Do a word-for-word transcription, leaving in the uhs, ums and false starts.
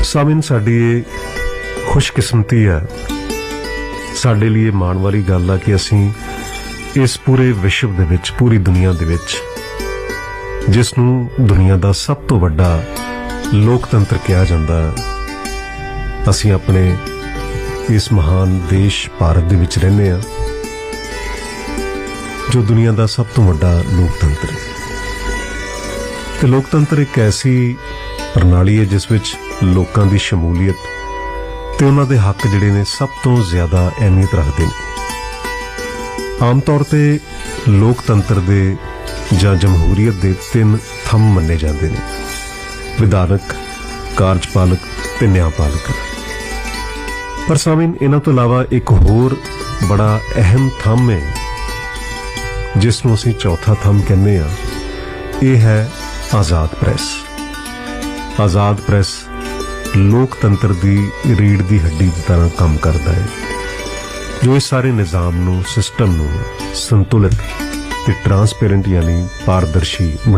ਸਾਮਿਨ ਸਾਡੀ ਇਹ ਖੁਸ਼ਕਿਸਮਤੀ ਹੈ, ਸਾਡੇ ਲਈ ਇਹ ਮਾਣ ਵਾਲੀ ਗੱਲ ਆ ਕਿ ਅਸੀਂ ਇਸ ਪੂਰੇ ਵਿਸ਼ਵ ਦੇ ਵਿੱਚ, ਪੂਰੀ ਦੁਨੀਆ ਦੇ ਵਿੱਚ, ਜਿਸ ਨੂੰ ਦੁਨੀਆ ਦਾ ਸਭ ਤੋਂ ਵੱਡਾ ਲੋਕਤੰਤਰ ਕਿਹਾ ਜਾਂਦਾ, ਅਸੀਂ ਆਪਣੇ ਇਸ ਮਹਾਨ ਦੇਸ਼ ਭਾਰਤ ਦੇ ਵਿੱਚ ਰਹਿੰਦੇ ਹਾਂ, ਜੋ ਦੁਨੀਆ ਦਾ ਸਭ ਤੋਂ ਵੱਡਾ ਲੋਕਤੰਤਰ ਹੈ। ਤੇ ਲੋਕਤੰਤਰ ਇੱਕ ਐਸੀ ਪ੍ਰਣਾਲੀ ਹੈ ਜਿਸ ਵਿੱਚ ਲੋਕਾਂ ਦੀ ਸ਼ਮੂਲੀਅਤ ਤੇ ਉਹਨਾਂ ਦੇ ਹੱਕ ਜਿਹੜੇ ਨੇ ਸਭ ਤੋਂ ਜ਼ਿਆਦਾ ਅਹਿਮੀਅਤ ਰੱਖਦੇ ਨੇ। ਆਮ ਤੌਰ ਤੇ ਲੋਕਤੰਤਰ ਦੇ ਜਾਂ ਜਮਹੂਰੀਅਤ ਦੇ ਤਿੰਨ ਥੰਮ ਮੰਨੇ ਜਾਂਦੇ ਨੇ: ਵਿਧਾਨਕ, ਕਾਰਜਪਾਲਕ ਤੇ ਨਿਆਂਪਾਲਕ। ਪਰ ਸਾਮਿਨ, ਇਹਨਾਂ ਤੋਂ ਇਲਾਵਾ ਇੱਕ ਹੋਰ ਬੜਾ ਅਹਿਮ ਥੰਮ ਹੈ ਜਿਸ ਨੂੰ ਅਸੀਂ ਚੌਥਾ ਥੰਮ ਕਹਿੰਦੇ ਹਾਂ। ਇਹ ਹੈ ਆਜ਼ਾਦ ਪ੍ਰੈਸ। ਆਜ਼ਾਦ ਪ੍ਰੈਸ ਲੋਕਤੰਤਰ ਦੀ ਰੀੜ੍ਹ ਦੀ ਹੱਡੀ ਦੀ ਤਰ੍ਹਾਂ ਕੰਮ ਕਰਦਾ ਹੈ, ਜੋ ਇਸ ਸਾਰੇ ਨਿਜ਼ਾਮ ਨੂੰ, ਸਿਸਟਮ ਨੂੰ ਸੰਤੁਲਿਤ ਤੇ ਟਰਾਂਸਪੇਰੈਂਟ ਯਾਨੀ ਪਾਰਦਰਸ਼ੀ